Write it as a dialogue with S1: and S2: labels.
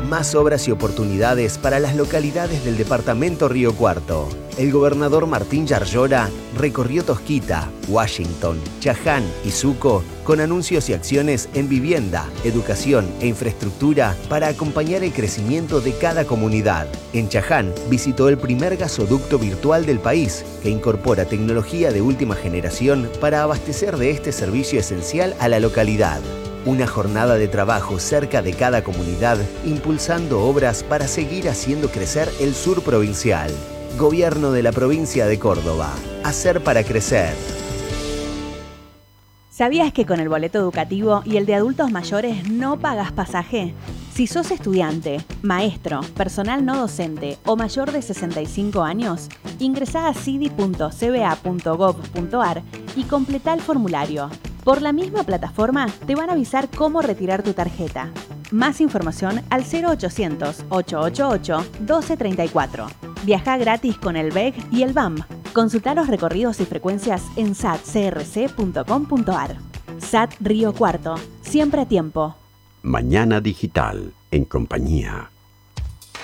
S1: Más obras y oportunidades para las localidades del departamento Río Cuarto. El gobernador Martín Yarlora recorrió Tosquita, Washington, Chaján y Suco con anuncios y acciones en vivienda, educación e infraestructura para acompañar el crecimiento de cada comunidad. En Chaján visitó el primer gasoducto virtual del país, que incorpora tecnología de última generación para abastecer de este servicio esencial a la localidad. Una jornada de trabajo cerca de cada comunidad, impulsando obras para seguir haciendo crecer el sur provincial. Gobierno de la provincia de Córdoba. Hacer para crecer.
S2: ¿Sabías que con el boleto educativo y el de adultos mayores no pagas pasaje? Si sos estudiante, maestro, personal no docente o mayor de 65 años, ingresá a cidi.cba.gov.ar y completá el formulario. Por la misma plataforma te van a avisar cómo retirar tu tarjeta. Más información al 0800-888-1234. Viajá gratis con el BEG y el BAM. Consultá los recorridos y frecuencias en satcrc.com.ar. SAT Río Cuarto, siempre a tiempo.
S3: Mañana Digital, en compañía